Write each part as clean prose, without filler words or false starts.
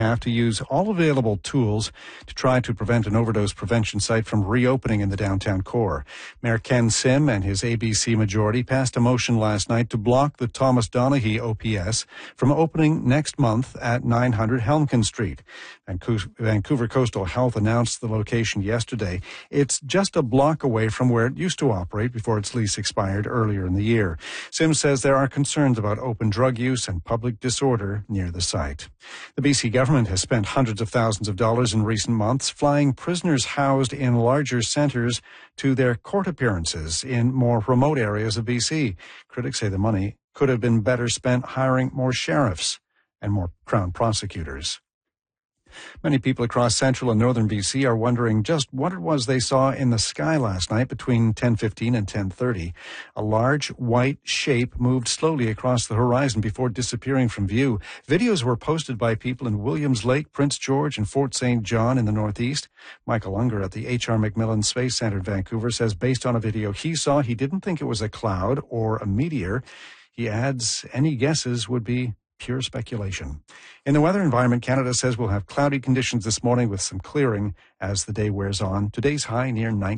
have to use all available tools to try to prevent an overdose prevention site from reopening in the downtown core. Mayor Ken Sim and his ABC majority passed a motion last night to block the Thomas Donaghy OPS from opening next month at 900 Helmkin Street. Vancouver Coastal Health announced the location yesterday. It's just a block away from where it used to operate before its lease expired earlier in the year. Sim says there are concerns about open drug use and public disorder near the site. The BC government has spent hundreds of thousands of dollars in recent months flying prisoners housed in larger centres to their court appearances in more remote areas of BC. Critics say the money could have been better spent hiring more sheriffs and more Crown prosecutors. Many people across central and northern BC are wondering just what it was they saw in the sky last night between 10:15 and 10:30. A large white shape moved slowly across the horizon before disappearing from view. Videos were posted by people in Williams Lake, Prince George, and Fort St. John in the northeast. Michael Unger at the H.R. MacMillan Space Centre in Vancouver says based on a video he saw, he didn't think it was a cloud or a meteor. He adds any guesses would be pure speculation. In the Weather Environment, Canada says we'll have cloudy conditions this morning with some clearing as the day wears on. Today's high near 9.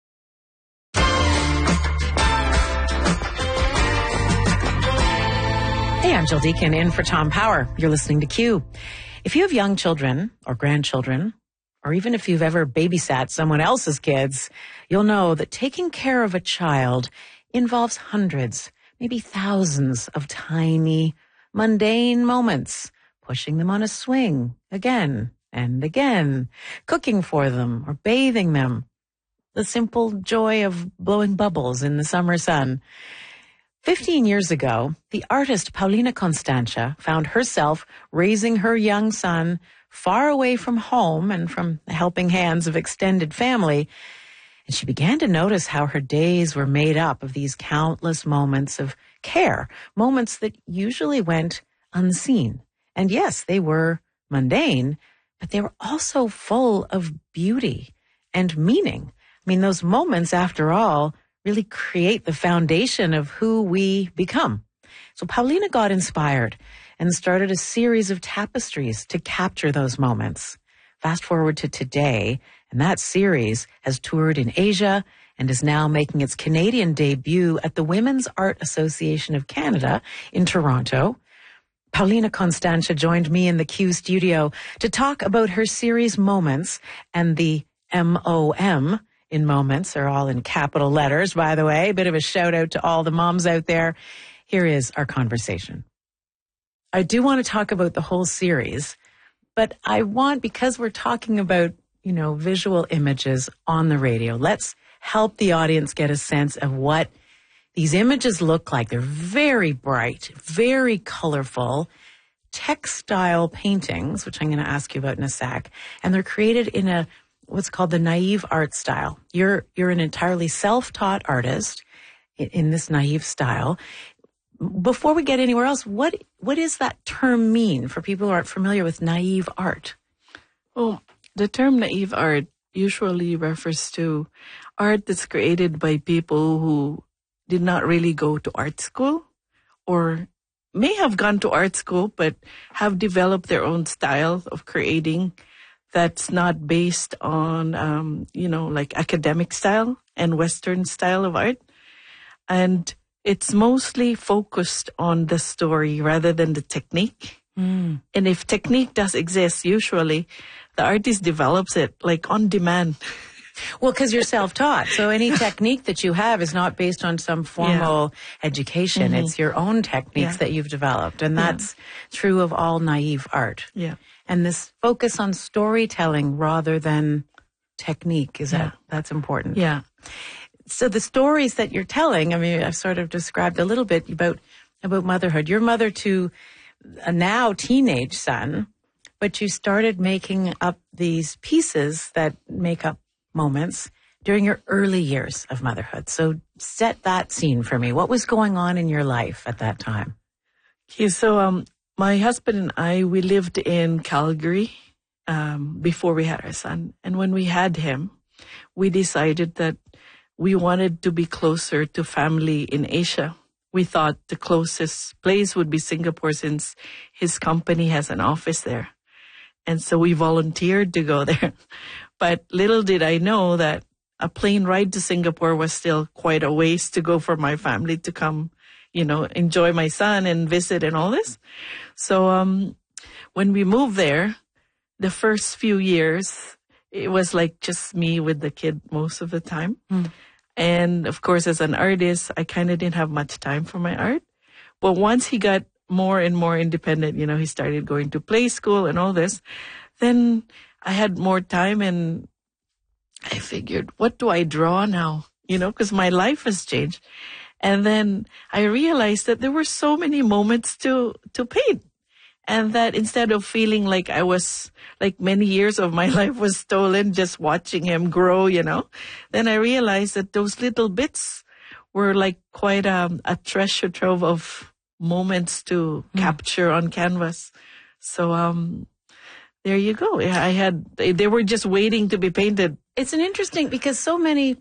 Hey, I'm Jill Deacon in for Tom Power. You're listening to Q. If you have young children or grandchildren, or even if you've ever babysat someone else's kids, you'll know that taking care of a child involves hundreds, maybe thousands of tiny, mundane moments, pushing them on a swing again and again, cooking for them or bathing them, the simple joy of blowing bubbles in the summer sun. 15 years ago, the artist Paulina Constanța found herself raising her young son far away from home and from the helping hands of extended family, and she began to notice how her days were made up of these countless moments of care, moments that usually went unseen. And yes, they were mundane, but they were also full of beauty and meaning. I mean, those moments, after all, really create the foundation of who we become. So Paulina got inspired and started a series of tapestries to capture those moments. Fast forward to today, and that series has toured in Asia and is now making its Canadian debut at the Women's Art Association of Canada in Toronto. Paulina Constanța joined me in the Q studio to talk about her series Moments, and the MOM in Moments are all in capital letters, by the way. A bit of a shout out to all the moms out there. Here is our conversation. I do want to talk about the whole series, but I want, because we're talking about, visual images on the radio, let's help the audience get a sense of what these images look like. They're very bright, very colorful, textile paintings, which I'm going to ask you about in a sec. And they're created in what's called the naive art style. You're an entirely self-taught artist in this naive style. Before we get anywhere else, what does that term mean for people who aren't familiar with naive art? Well, the term naive art usually refers to art that's created by people who did not really go to art school, or may have gone to art school but have developed their own style of creating that's not based on, like academic style and Western style of art. And it's mostly focused on the story rather than the technique. And if technique does exist, usually the artist develops it like on demand. Well, because you're self-taught. So any technique that you have is not based on some formal education. It's your own techniques that you've developed. And that's true of all naive art. Yeah. And this focus on storytelling rather than technique, that's important. Yeah. So the stories that you're telling, I mean, I've sort of described a little bit about motherhood. You're mother to a now teenage son, but you started making up these pieces that make up moments during your early years of motherhood. So set that scene for me. What was going on in your life at that time? Okay, so my husband and I, we lived in Calgary before we had our son. And when we had him, we decided that we wanted to be closer to family in Asia. We thought the closest place would be Singapore since his company has an office there. And so we volunteered to go there. But little did I know that a plane ride to Singapore was still quite a ways to go for my family to come, enjoy my son and visit and all this. So when we moved there, the first few years, it was like just me with the kid most of the time. And of course, as an artist, I kind of didn't have much time for my art. But once he got more and more independent, he started going to play school and all this, then I had more time and I figured, what do I draw now? Because my life has changed. And then I realized that there were so many moments to paint. And that instead of feeling like I was, like many years of my life was stolen just watching him grow, then I realized that those little bits were like quite a treasure trove of moments to capture on canvas. So, there you go. They were just waiting to be painted. It's an interesting, because so many,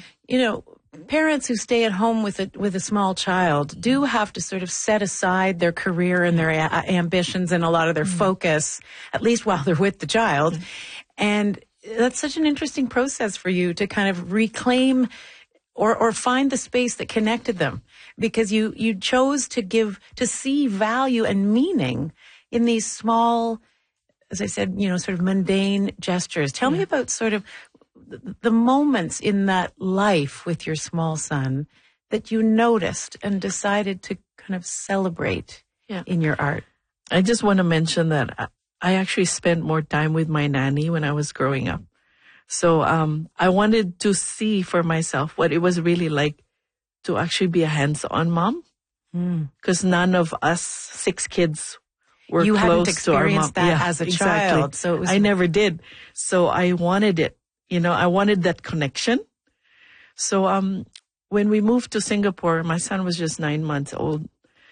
parents who stay at home with a small child do have to sort of set aside their career and their ambitions and a lot of their focus, at least while they're with the child. And that's such an interesting process for you to kind of reclaim or find the space that connected them, because you chose to see value and meaning in these small, as I said, sort of mundane gestures. Tell me about sort of the moments in that life with your small son that you noticed and decided to kind of celebrate in your art. I just want to mention that I actually spent more time with my nanny when I was growing up. So I wanted to see for myself what it was really like to actually be a hands-on mom, because none of us 6 kids were you close hadn't to our mom. experienced that as a child, so it was... I never did. So I wanted it. I wanted that connection. So when we moved to Singapore, my son was just 9 months old,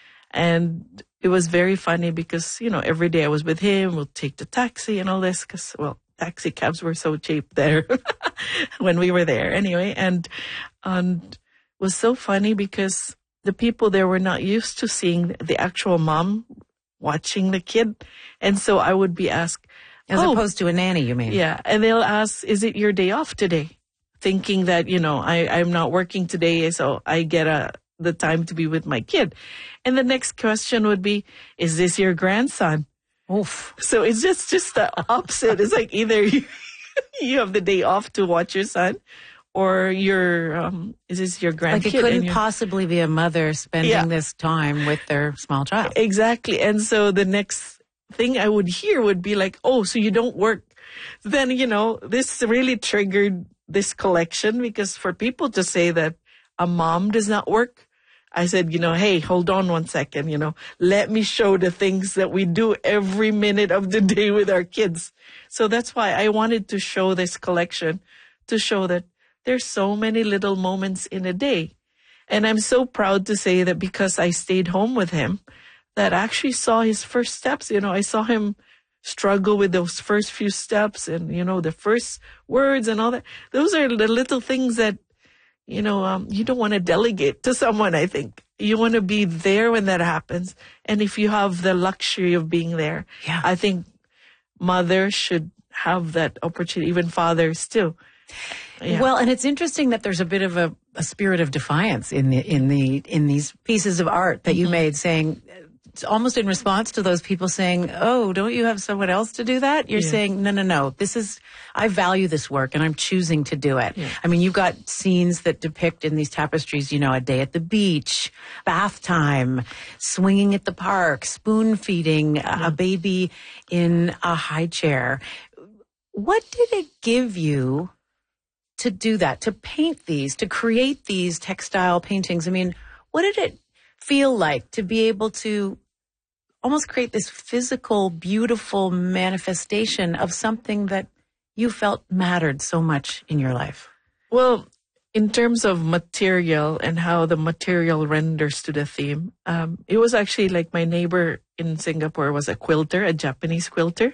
and it was very funny because every day I was with him. We'll take the taxi and all this because taxi cabs were so cheap there when we were there anyway, and it was so funny because the people there were not used to seeing the actual mom watching the kid. And so I would be asked, as opposed to a nanny, you mean? Yeah. And they'll ask, is it your day off today? Thinking that, I'm not working today, so I get the time to be with my kid. And the next question would be, is this your grandson? Oof. So it's just the opposite. It's like either you have the day off to watch your son, or is this your grandkid? Like it couldn't possibly be a mother spending this time with their small child. Exactly. And so the next thing I would hear would be like, oh, so you don't work. Then, this really triggered this collection, because for people to say that a mom does not work, I said, hey, hold on one second, let me show the things that we do every minute of the day with our kids. So that's why I wanted to show this collection, to show that there's so many little moments in a day. And I'm so proud to say that because I stayed home with him, that I actually saw his first steps. I saw him struggle with those first few steps and, the first words and all that. Those are the little things that, you don't want to delegate to someone, I think. You want to be there when that happens. And if you have the luxury of being there, I think mothers should have that opportunity, even fathers too. Yeah. Well, and it's interesting that there's a bit of a spirit of defiance in these pieces of art that you made, saying, it's almost in response to those people saying, oh, don't you have someone else to do that? You're saying, no, I value this work and I'm choosing to do it. Yeah. I mean, you've got scenes that depict in these tapestries, a day at the beach, bath time, swinging at the park, spoon feeding a baby in a high chair. What did it give you to do that, to paint these, to create these textile paintings? I mean, what did it feel like to be able to almost create this physical, beautiful manifestation of something that you felt mattered so much in your life? Well, in terms of material and how the material renders to the theme, it was actually like my neighbor in Singapore was a quilter, a Japanese quilter.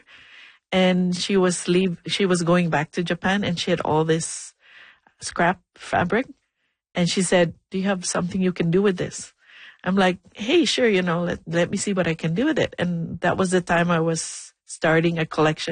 And she was going back to Japan, and she had all this scrap fabric. And she said, do you have something you can do with this? I'm like, hey, sure, let me see what I can do with it. And that was the time I was starting a collection